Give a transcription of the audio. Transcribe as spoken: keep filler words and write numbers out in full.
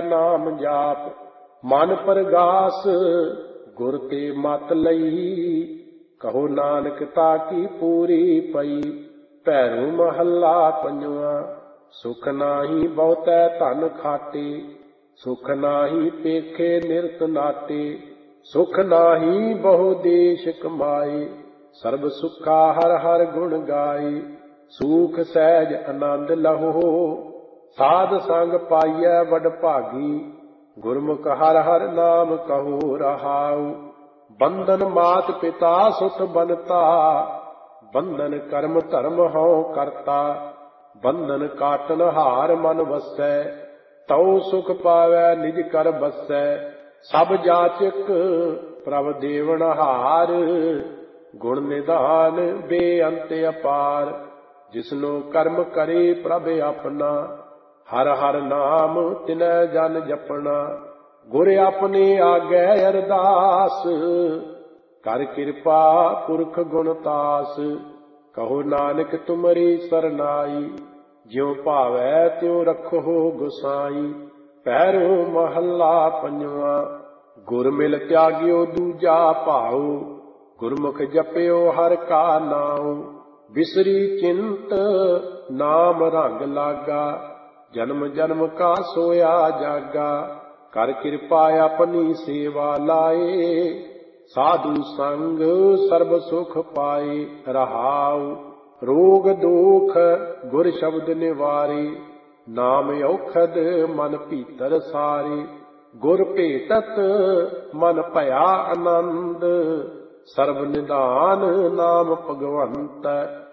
ਨਾਮ ਜਾਪ। ਮਨ ਪਰਗਾਸ ਗੁਰ ਤੇ ਮਤ ਲਈ, ਕਹੋ ਨਾਨਕ ਤਾਕੀ ਪੂਰੀ ਪਈ। ਭੈਰੋ ਮਹੱਲਾ ਪੰਜਵਾਂ। ਸੁਖ ਨਾਹੀ ਬਹੁਤੈ ਧਨ ਖਾਟੇ, ਸੁਖ ਨਾਹੀ ਪੇਖੇ ਨਿਰਤ ਨਾਟੇ। ਸੁਖ ਨਾਹੀ ਬਹੁ ਦੇਸ਼ ਕਮਾਏ, ਸਰਬ ਸੁਖਾ ਹਰ ਹਰ ਗੁਣ ਗਾਏ। ਸੂਖ ਸਹਿਜ ਆਨੰਦ ਲਹੋ, ਸਾਧ ਸੰਗ ਪਾਈਐ ਵਡ ਭਾਗੀ। ਗੁਰਮੁਖ ਹਰ ਹਰ ਨਾਮ ਕਹੋ ਰਹਾਉ। ਬੰਧਨ ਮਾਤ ਪਿਤਾ ਸੁਤ ਬਨਤਾ, ਬੰਧਨ ਕਰਮ ਧਰਮ ਹਉ ਕਰਤਾ। ਬੰਧਨ ਕਾਟਨ ਹਾਰ ਮਨ ਵਸੈ, ਤਉ ਸੁਖ ਪਾਵੈ ਨਿਜ ਕਰ ਬਸੈ। ਸਭ ਜਾਚਕ ਪ੍ਰਭ ਦੇਵਨ ਹਾਰ, ਗੁਣ ਨਿਧਾਨ ਬੇਅੰਤ ਅਪਾਰ। ਜਿਸਨੂੰ ਕਰਮ ਕਰੇ ਪ੍ਰਭ ਆਪਣਾ, ਹਰ ਹਰ ਨਾਮ ਤਿਨੈ ਜਨ ਜਪਣਾ। ਗੁਰ ਆਪਣੇ ਆਗੇ ਅਰਦਾਸ, ਕਰ ਕਿਰਪਾ ਪੁਰਖ ਗੁਣ ਤਾਸ। ਕਹੋ ਨਾਨਕ ਤੁਮਰੀ ਸਰਨਾਈ, ਜਿਉ ਭਾਵੈ ਤਿਉ ਰਖੋ ਗੁਸਾਈ। ਭੈਰੋ ਮਹੱਲਾ ਪੰਜਵਾਂ। ਗੁਰ ਮਿਲ ਤਿਆਗਿਓ ਦੂਜਾ ਭਾਉ, ਗੁਰਮੁਖ ਜਪਿਓ ਹਰਿ ਕਾ ਨਾਉ। ਬਿਸਰੀ ਚਿੰਤ ਨਾਮ ਰੰਗ ਲਾਗਾ, ਜਨਮ ਜਨਮ ਕਾ ਸੋਇਆ ਜਾਗਾ। ਕਰ ਕਿਰਪਾ ਆਪਣੀ ਸੇਵਾ ਲਾਏ, ਸਾਧੂ ਸੰਗ ਸਰਬ ਸੁਖ ਪਾਏ। ਰਹਾਉ ਰੋਗ ਦੋਖ ਗੁਰ ਸ਼ਬਦ ਨਿਵਾਰੇ, ਨਾਮ ਔਖਦ ਮਨ ਭੀਤਰ ਸਾਰੇ। ਗੁਰ ਭੇਟਤ ਮਨ ਭਇਆ ਆਨੰਦ, ਸਰਬ ਨਿਧਾਨ ਨਾਮ ਭਗਵੰਤ।